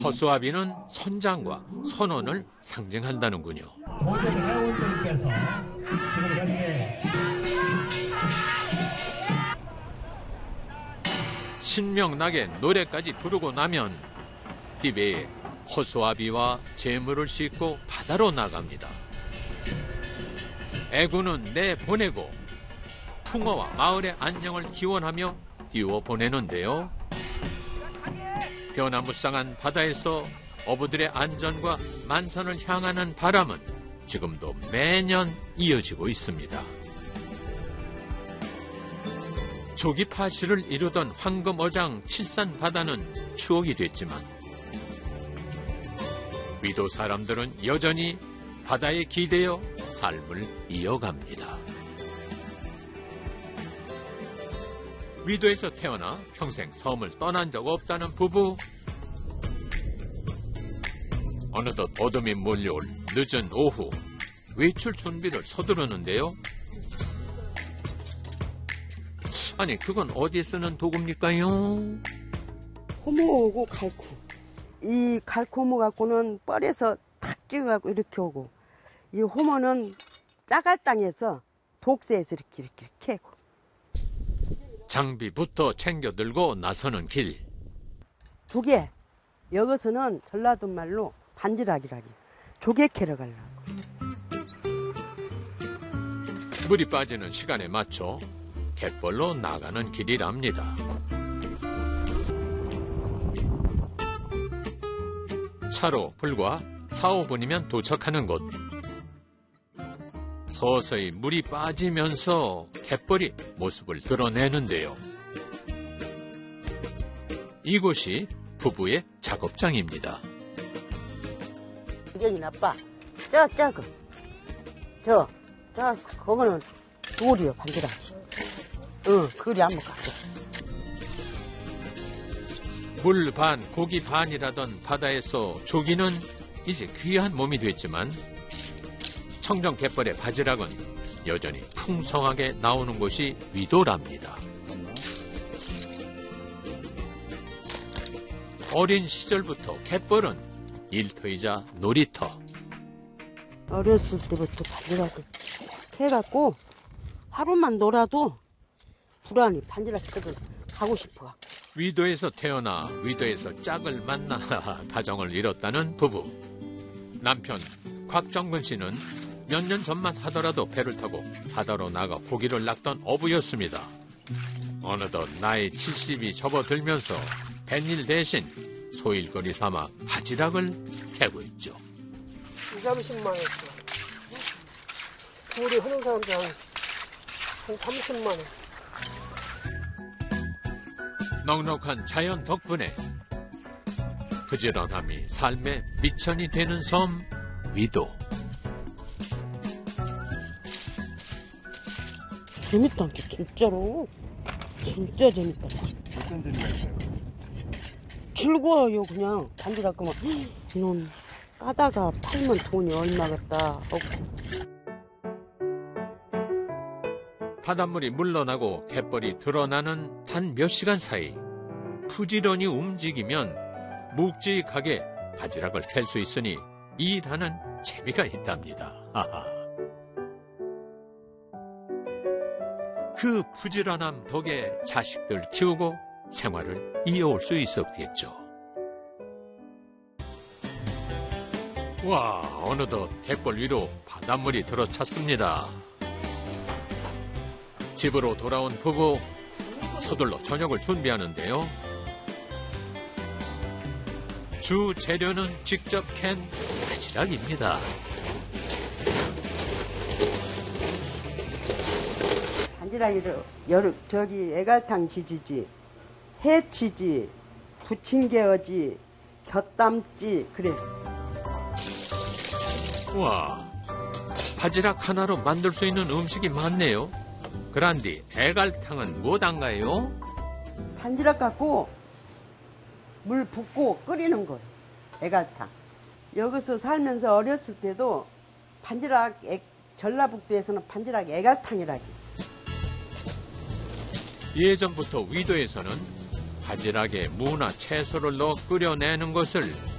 허수아비는 선장과 선원을 상징한다는군요. 모든 회원들께서 지금 현재 신명나게 노래까지 부르고 나면 띠배에 허수아비와 재물을 싣고 바다로 나갑니다. 애구는 내보내고 풍어와 마을의 안녕을 기원하며 띄워보내는데요. 변화무쌍한 바다에서 어부들의 안전과 만선을 향하는 바람은 지금도 매년 이어지고 있습니다. 조기 파시를 이루던 황금어장 칠산 바다는 추억이 됐지만 위도 사람들은 여전히 바다에 기대어 삶을 이어갑니다. 위도에서 태어나 평생 섬을 떠난 적 없다는 부부. 어느덧 어둠이 몰려올 늦은 오후, 외출 준비를 서두르는데요. 아니, 그건 어디에 쓰는 도구입니까요? 호모하고 갈쿠. 이 갈쿠 호모 갖고는 뻘에서 탁 찍어갖고 이렇게 오고, 이 호모는 짜갈 땅에서 독새에서 이렇게 캐고. 장비부터 챙겨 들고 나서는 길. 조개. 여기서는 전라도 말로 반지락이라기. 조개 캐러 가려고. 물이 빠지는 시간에 맞춰 갯벌로 나가는 길이랍니다. 차로 불과 4, 5분이면 도착하는 곳. 서서히 물이 빠지면서 갯벌이 모습을 드러내는데요. 이곳이 부부의 작업장입니다. 이경이 나빠. 그거는 돌이요, 반지락이. 그리 한번 갖고. 물 반, 고기 반이라던 바다에서 조기는 이제 귀한 몸이 됐지만 청정 갯벌의 바지락은 여전히 풍성하게 나오는 곳이 위도랍니다. 어린 시절부터 갯벌은 일터이자 놀이터. 어렸을 때부터 반지락을 캐갖고 하루만 놀아도 불안히 반지락 캐러 가고 싶어. 위도에서 태어나 위도에서 짝을 만나 가정을 이뤘다는 부부. 남편 곽정근 씨는 몇 년 전만 하더라도 배를 타고 바다로 나가 고기를 낚던 어부였습니다. 어느덧 나이 70이 접어들면서 뱃일 대신 소일거리 삼아 바지락을 캐고 있죠. 2~30만 원. 우리 하는 사람들 한 30만 원. 넉넉한 자연 덕분에 부지런함이 삶의 미천이 되는 섬 위도. 재밌다, 진짜로. 진짜 재밌다. 어떤 점이 있어요? 즐거워요, 그냥. 반지락 그만. 이놈 까다가 팔면 돈이 얼마겠다. 없고. 바닷물이 물러나고 갯벌이 드러나는 단 몇 시간 사이 부지런히 움직이면 묵직하게 바지락을 캘 수 있으니 일하는 재미가 있답니다. 그 부지런함 덕에 자식들 키우고 생활을 이어올 수 있었겠죠. 와, 어느덧 갯벌 위로 바닷물이 들어찼습니다. 집으로 돌아온 부부, 서둘러 저녁을 준비하는데요. 주 재료는 직접 캔 바지락입니다. 반지락이를 애갈탕 지지지, 해치지, 부침개어지, 젖담지, 그래. 와, 바지락 하나로 만들 수 있는 음식이 많네요. 그란디 애갈탕은 뭐단가요? 반지락 갖고 물 붓고 끓이는 거예요. 애갈탕. 여기서 살면서 어렸을 때도 반지락, 전라북도에서는 반지락 애갈탕이라기. 예전부터 위도에서는 바지락에 무나 채소를 넣어 끓여내는 것을